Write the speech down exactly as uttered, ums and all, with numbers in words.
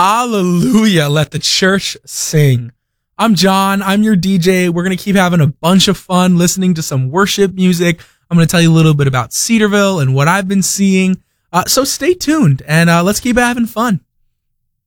Hallelujah. Let the church sing. I'm John. I'm your D J. We're going to keep having a bunch of fun listening to some worship music. I'm going to tell you a little bit about Cedarville and what I've been seeing. Uh, so stay tuned and uh, let's keep having fun.